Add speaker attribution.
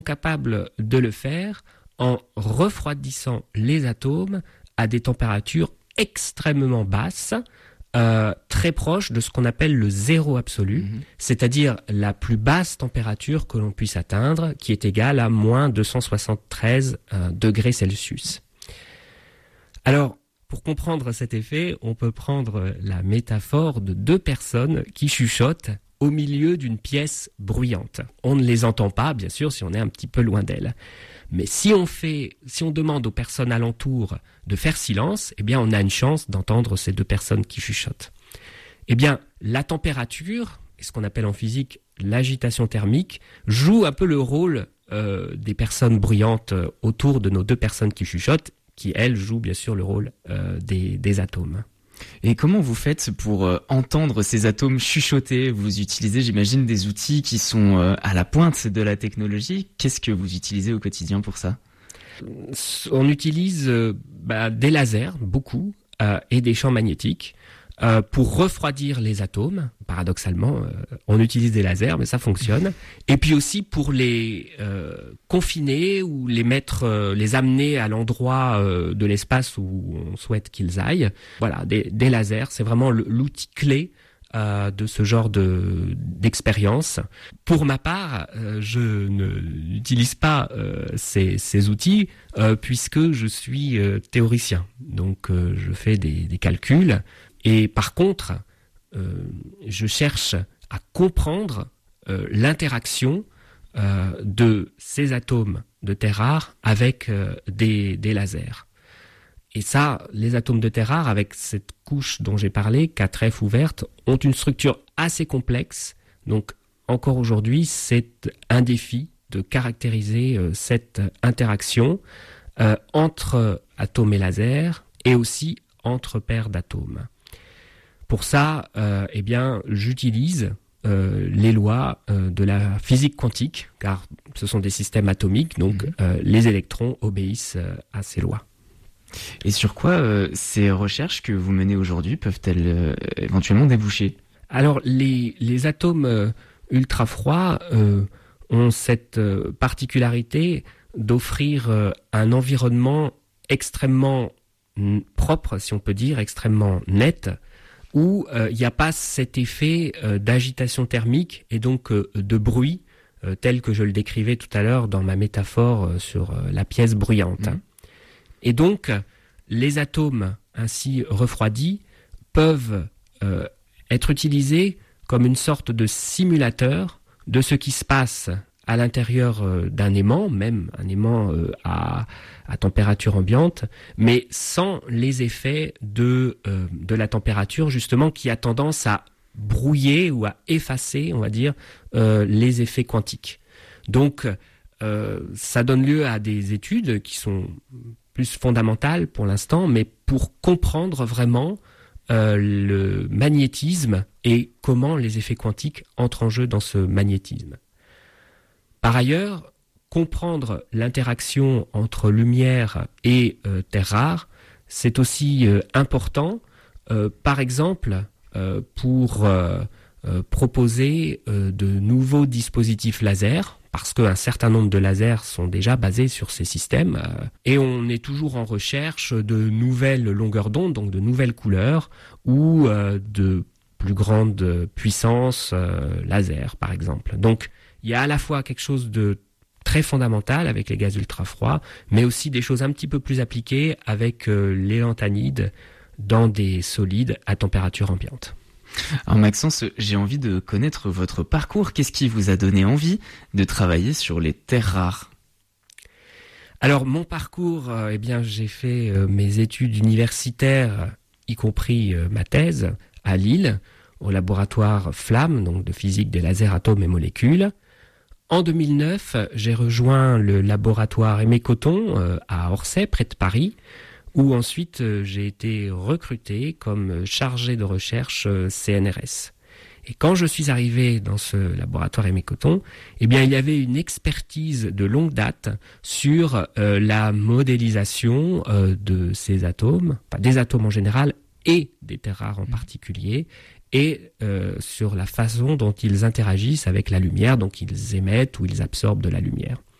Speaker 1: capables de le faire en refroidissant les atomes à des températures extrêmement basses, très proches de ce qu'on appelle le zéro absolu, c'est-à-dire la plus basse température que l'on puisse atteindre, qui est égale à moins 273 degrés Celsius. Alors, pour comprendre cet effet, on peut prendre la métaphore de deux personnes qui chuchotent au milieu d'une pièce bruyante. On ne les entend pas, bien sûr, si on est un petit peu loin d'elles. Mais si on demande aux personnes alentour de faire silence, eh bien, on a une chance d'entendre ces deux personnes qui chuchotent. Eh bien, la température, et ce qu'on appelle en physique l'agitation thermique, joue un peu le rôle des personnes bruyantes autour de nos deux personnes qui chuchotent, qui, elles, jouent bien sûr le rôle des atomes.
Speaker 2: Et comment vous faites pour entendre ces atomes chuchoter? Vous utilisez, j'imagine, des outils qui sont à la pointe de la technologie. Qu'est-ce que vous utilisez au quotidien pour ça?
Speaker 1: On utilise des lasers, beaucoup, et des champs magnétiques. Pour refroidir les atomes, paradoxalement, on utilise des lasers, mais ça fonctionne. Et puis aussi pour les confiner ou les amener à l'endroit de l'espace où on souhaite qu'ils aillent. Voilà, des lasers, c'est vraiment l'outil clé de ce genre d'expérience. Pour ma part, je n'utilise pas ces outils puisque je suis théoricien. Donc je fais des calculs. Et par contre, je cherche à comprendre l'interaction de ces atomes de terres rares avec des lasers. Et ça, les atomes de terres rares, avec cette couche dont j'ai parlé, 4F ouverte, ont une structure assez complexe. Donc, encore aujourd'hui, c'est un défi de caractériser cette interaction entre atomes et lasers et aussi entre paires d'atomes. Pour ça, j'utilise les lois de la physique quantique, car ce sont des systèmes atomiques, donc les électrons obéissent à ces lois.
Speaker 2: Et sur quoi ces recherches que vous menez aujourd'hui peuvent-elles éventuellement déboucher?
Speaker 1: Alors, les atomes ultra-froids ont cette particularité d'offrir un environnement extrêmement propre, si on peut dire, extrêmement net, où il n'y a pas cet effet d'agitation thermique et donc de bruit, tel que je le décrivais tout à l'heure dans ma métaphore sur la pièce bruyante. Et donc, les atomes ainsi refroidis peuvent être utilisés comme une sorte de simulateur de ce qui se passe à l'intérieur d'un aimant, même un aimant à température ambiante, mais sans les effets de la température, justement, qui a tendance à brouiller ou à effacer, on va dire, les effets quantiques. Donc, ça donne lieu à des études qui sont plus fondamentales pour l'instant, mais pour comprendre vraiment le magnétisme et comment les effets quantiques entrent en jeu dans ce magnétisme. Par ailleurs, comprendre l'interaction entre lumière et terres rares, c'est aussi important, par exemple, pour proposer de nouveaux dispositifs laser, parce qu'un certain nombre de lasers sont déjà basés sur ces systèmes, et on est toujours en recherche de nouvelles longueurs d'onde, donc de nouvelles couleurs, ou de plus grande puissance laser, par exemple. Donc, il y a à la fois quelque chose de très fondamental avec les gaz ultra-froids, mais aussi des choses un petit peu plus appliquées avec les lanthanides dans des solides à température ambiante.
Speaker 2: Alors Maxence, j'ai envie de connaître votre parcours. Qu'est-ce qui vous a donné envie de travailler sur les terres rares?
Speaker 1: Alors mon parcours, j'ai fait mes études universitaires, y compris ma thèse, à Lille, au laboratoire FLAM, donc de physique des lasers, atomes et molécules. En 2009, j'ai rejoint le laboratoire Aimé Cotton à Orsay, près de Paris, où ensuite j'ai été recruté comme chargé de recherche CNRS. Et quand je suis arrivé dans ce laboratoire Aimé Cotton, il y avait une expertise de longue date sur la modélisation de ces atomes, des atomes en général et des terres rares en particulier, et sur la façon dont ils interagissent avec la lumière, donc ils émettent ou ils absorbent de la lumière.